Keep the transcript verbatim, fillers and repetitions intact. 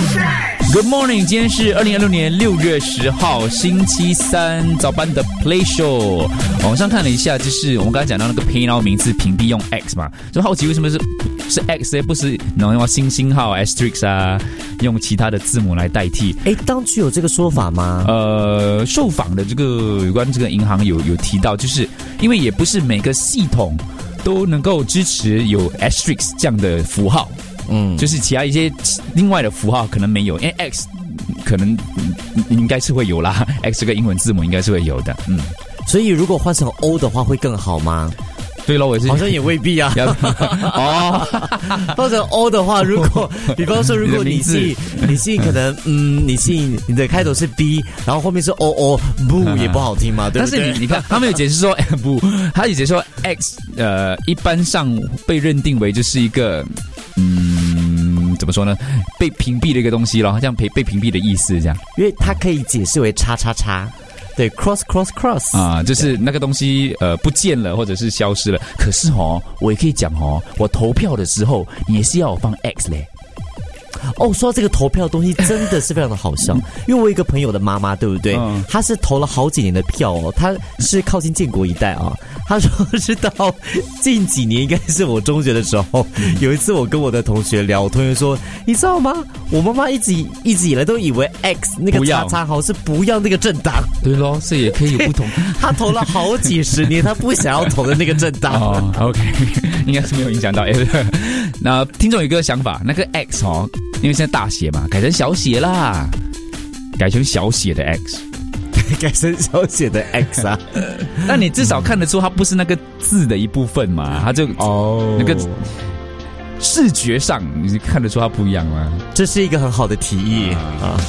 Good morning， 今天是二零二六年六月十号，星期三早班的 Play Show。网上看了一下，就是我们刚才讲到那个 PayNow 名字屏蔽用 X 嘛，就好奇为什么是是 X 呢？不是能用星星号 asterisk 啊，用其他的字母来代替？ 哎，当局有这个说法吗？ 呃，受访的这个有关这个银行有有提到，就是因为也不是每个系统都能够支持有 asterisk 这样的符号。嗯，就是其他一些另外的符号可能没有，因为 X 可能应该是会有啦 ，X 这个英文字母应该是会有的，嗯， 所以如果换成 O 的话会更好吗？ 对咯，我也是， 好像也未必啊。 哦， 换成 O 的话，如果比方说，如果你姓你姓可能嗯，你姓你的开头是 B， 然后后面是 O O， 不也不好听嘛，对不对？ 但是你你看，他们有解释说不，他有解释说 X 呃，一般上被认定为就是一个嗯，怎么说呢？被屏蔽的一个东西咯，这样被被屏蔽的意思这样， 因为它可以解释为叉叉叉。对 ，cross cross cross 啊，就是那个东西呃不见了或者是消失了。可是哦，我也可以讲哦，我投票的时候你也是要放 X 嘞。 哦，说到这个投票的东西真的是非常的好笑，因为我有一个朋友的妈妈，对不对？嗯、她是投了好几年的票哦，她是靠近建国一带啊。她说是到近几年，应该是我中学的时候，有一次我跟我的同学聊，我同学说，你知道吗？我妈妈一直一直以来都以为 X 那个叉叉号是不要那个政党。 对咯，所以也可以有不同。 她投了好几十年，她不想要投的那个政党。 哦 ，OK， 应该是没有影响到。那听众有一个想法，那个 X 哦。因为现在大写嘛，改成小写啦，改成小写的 X， 改成小写的 X 啊。 那你至少看得出它不是那个字的一部分嘛，它就哦那个视觉上你看得出它不一样吗？ 这是一个很好的提议啊。